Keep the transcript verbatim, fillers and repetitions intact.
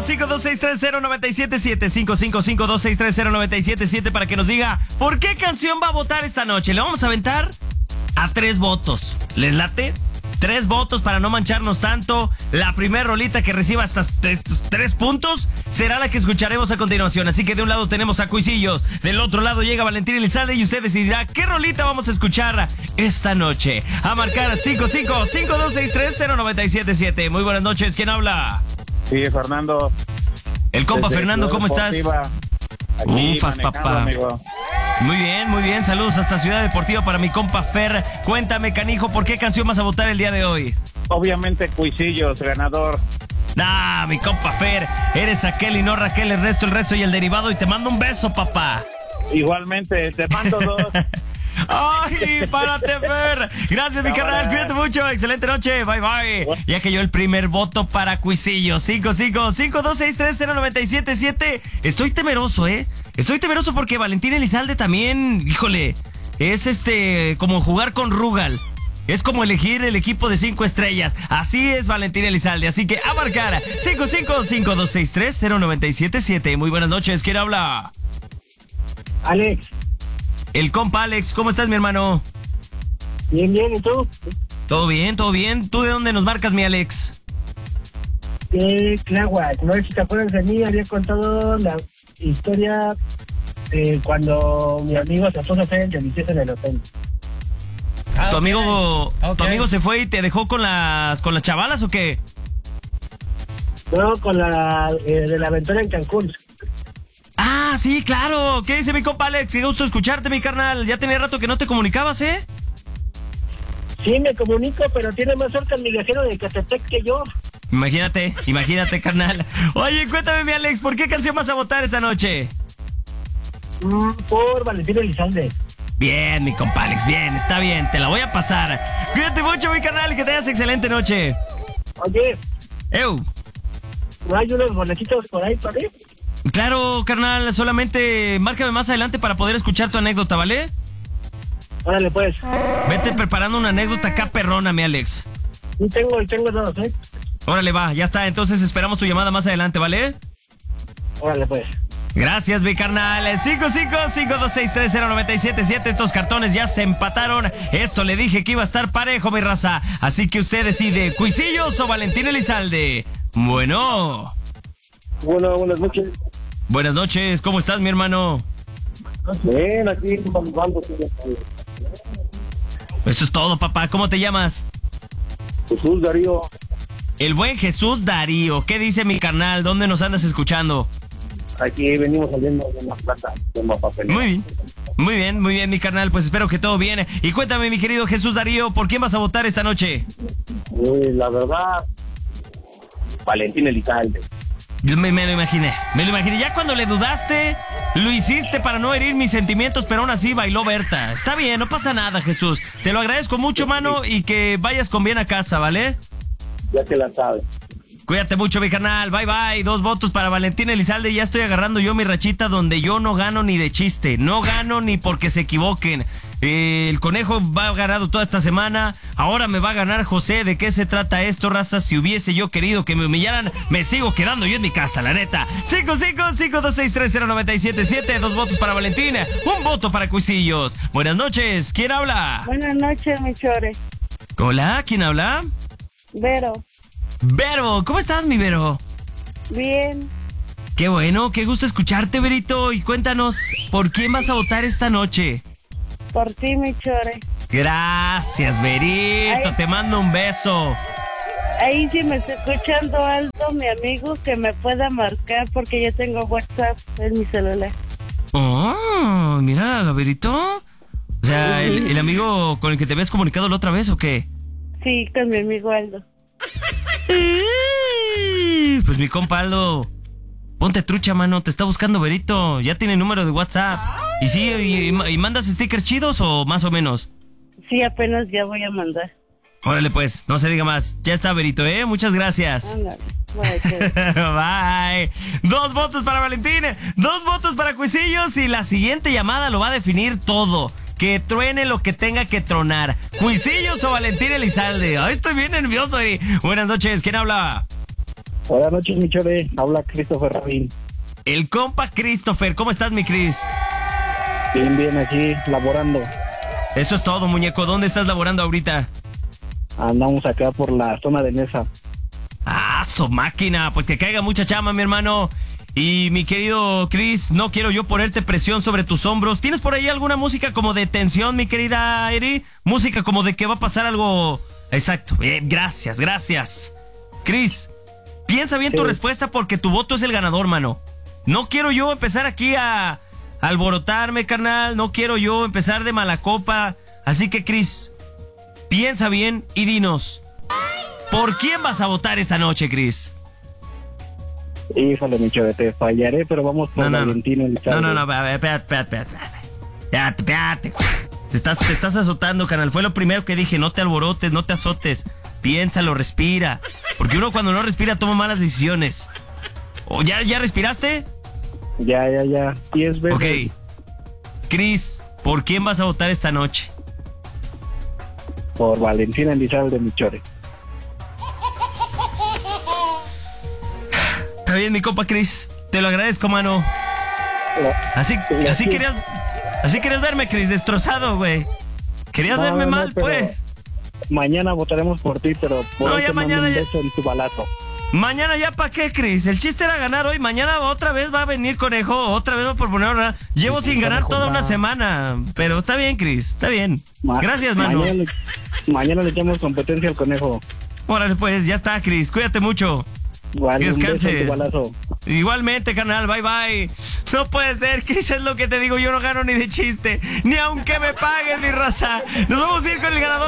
cinco dos seis tres cero nueve siete siete. cinco cinco cinco dos seis tres cero nueve siete siete para que nos diga por qué canción va a votar esta noche. Le vamos a aventar a tres votos. ¿Les late? Tres votos para no mancharnos tanto. La primera rolita que reciba hasta estos tres puntos será la que escucharemos a continuación. Así que de un lado tenemos a Cuisillos, del otro lado llega Valentín Elizalde y usted decidirá qué rolita vamos a escuchar esta noche. A marcar cinco cinco cinco dos seis tres cero nueve siete siete. Muy buenas noches, ¿quién habla? Sí, Fernando. El compa Desde Fernando, ¿cómo Ciudad estás? Deportiva. Aquí Ufas, papá. Amigo. Muy bien, muy bien. Saludos hasta Ciudad Deportiva para mi compa Fer. Cuéntame, canijo, ¿por qué canción vas a votar el día de hoy? Obviamente, Cuisillos, ganador. Ah, mi compa Fer. Eres aquel y no Raquel, el resto, el resto y el derivado. Y te mando un beso, papá. Igualmente, te mando dos. ¡Ay, párate, Fer! Gracias, mi carnal, cuídate mucho, excelente noche, bye, bye. Ya que yo el primer voto para Cuisillo, cinco cinco cinco dos seis tres cero nueve siete siete. Estoy temeroso, ¿eh? Estoy temeroso porque Valentín Elizalde también, híjole, es este, como jugar con Rugal. Es como elegir el equipo de cinco estrellas. Así es Valentín Elizalde, así que a marcar cinco cinco cinco dos seis tres cero nueve siete siete. Muy buenas noches, ¿quién habla? Alex. El compa Alex, ¿cómo estás, mi hermano? Bien, bien, ¿y tú? Todo bien, todo bien. ¿Tú de dónde nos marcas, mi Alex? De Tláhuac. No sé si te acuerdas de mí, había contado la historia de cuando mi amigo se puso a hacer delicioso en el hotel. ¿Tu amigo Okay. tu amigo se fue y te dejó con las con las chavalas o qué? No, con la eh, de la aventura en Cancún. Ah, sí, claro. ¿Qué dice mi compa Alex? Qué gusto escucharte, mi carnal. Ya tenía rato que no te comunicabas, ¿eh? Sí, me comunico, pero tiene más suerte el migajero de Catepec que yo. Imagínate, imagínate, carnal. Oye, cuéntame, mi Alex, ¿por qué canción vas a votar esta noche? Mm, por Valentín Elizalde. Bien, mi compa Alex, bien, está bien, te la voy a pasar. Cuídate mucho, mi carnal, y que tengas excelente noche. Oye, Eu. ¿no hay unos boletitos por ahí para mí? Claro, carnal, solamente márcame más adelante para poder escuchar tu anécdota, ¿vale? Órale, pues. Vete preparando una anécdota acá perrona, mi Alex. Sí, tengo, tengo dos, ¿eh? Órale, va, ya está, entonces esperamos tu llamada más adelante, ¿vale? Órale, pues. Gracias, mi carnal. cinco cinco cinco dos seis tres cero nueve siete siete. Estos cartones ya se empataron. Esto le dije que iba a estar parejo, mi raza. Así que usted decide, ¿Cuisillos o Valentín Elizalde? Bueno. Bueno, buenas noches. Buenas noches, ¿cómo estás, mi hermano? Bien, aquí saludando. Eso es todo, papá. ¿Cómo te llamas? Jesús Darío. El buen Jesús Darío. ¿Qué dice mi carnal? ¿Dónde nos andas escuchando? Aquí venimos saliendo de una plata de Mapapelé. Muy bien. Muy bien, muy bien, mi carnal. Pues espero que todo bien. Y cuéntame, mi querido Jesús Darío, ¿por quién vas a votar esta noche? Eh, la verdad, Valentín Elizalde. Yo me, me lo imaginé, me lo imaginé. Ya cuando le dudaste, lo hiciste para no herir mis sentimientos, pero aún así bailó Berta. Está bien, no pasa nada, Jesús. Te lo agradezco mucho, mano, y que vayas con bien a casa, ¿vale? Ya te la sabes. Cuídate mucho, mi carnal. Bye, bye. Dos votos para Valentín Elizalde. Ya estoy agarrando yo mi rachita donde yo no gano ni de chiste. No gano ni porque se equivoquen. Eh, el conejo va ganado toda esta semana. Ahora me va a ganar José. ¿De qué se trata esto, raza? Si hubiese yo querido que me humillaran, me sigo quedando yo en mi casa, la neta. cinco cinco cinco dos seis tres cero nueve siete siete. Dos votos para Valentín. Un voto para Cuisillos. Buenas noches. ¿Quién habla? Buenas noches, mi chore. Hola, ¿quién habla? Vero. Vero, ¿cómo estás, mi Vero? Bien. Qué bueno, qué gusto escucharte, Verito. Y cuéntanos, ¿por quién vas a votar esta noche? Por ti, mi chore. Gracias, Verito. Ay. Te mando un beso. Ahí sí me está escuchando Aldo, mi amigo, que me pueda marcar porque yo tengo WhatsApp en mi celular. Oh, mira, Verito. O sea, el, el amigo con el que te habías comunicado la otra vez, ¿o qué? Sí, con mi amigo Aldo. Pues mi compa Aldo, ponte trucha, mano, te está buscando Verito. Ya tiene número de WhatsApp. ¿Y sí, y, y mandas stickers chidos o más o menos? Sí, apenas ya voy a mandar. Órale pues, no se diga más. Ya está, Verito, ¿eh? Muchas gracias. Ándale. Bye. Bye. Dos votos para Valentín, dos votos para Cuisillos y la siguiente llamada lo va a definir todo. Que truene lo que tenga que tronar. ¿Cuisillos o Valentín Elizalde? Ay, estoy bien nervioso. Y... Buenas noches, ¿quién habla? Buenas noches, mi chore. Habla Christopher Rabin. El compa Christopher, ¿cómo estás, mi Chris? Bien, bien, aquí, laborando. Eso es todo, muñeco. ¿Dónde estás laborando ahorita? Andamos acá por la zona de Nesa. Ah, su máquina. Pues que caiga mucha chama, mi hermano. Y mi querido Chris, no quiero yo ponerte presión sobre tus hombros. ¿Tienes por ahí alguna música como de tensión, mi querida Eri? Música como de que va a pasar algo... Exacto. Eh, gracias, gracias. Chris, piensa bien sí. tu respuesta porque tu voto es el ganador, mano. No quiero yo empezar aquí a... alborotarme, carnal, no quiero yo empezar de mala copa. Así que, Chris, piensa bien y dinos, ¿por quién vas a votar esta noche, Chris? Híjole, mi chore, te fallaré, pero vamos por no, no, Valentín Elizalde. No, no, no, espérate, espérate, espérate. Espérate, espérate. Te estás, te estás azotando, carnal. Fue lo primero que dije, no te alborotes, no te azotes. Piénsalo, respira. Porque uno cuando no respira toma malas decisiones. ¿O ya, ya respiraste? Ya, ya, ya. Diez veces. Ok. Chris, ¿por quién vas a votar esta noche? Por Valentín Elizalde, mi chore. Está bien, mi compa Chris. Te lo agradezco, mano. Así, así querías, así querías verme, Chris, destrozado, güey. Querías no, verme no, mal, pues. Mañana votaremos por ti, pero por no, hoy ya te mañana mando un ya... beso en tu balazo. Mañana ya pa' qué, Chris. El chiste era ganar hoy. Mañana otra vez va a venir Conejo. Otra vez va a proponer una. Llevo sí, sin ganar toda una semana. Pero está bien, Chris. Está bien. Ma- Gracias, mano. Mañana le, mañana le echamos competencia al Conejo. Órale, pues, ya está, Chris. Cuídate mucho. Vale, que descanses. Un beso en tu balazo. Igualmente, carnal. Bye, bye. No puede ser, Chris. Es lo que te digo. Yo no gano ni de chiste. Ni aunque me pagues, mi raza. Nos vamos a ir con el ganador.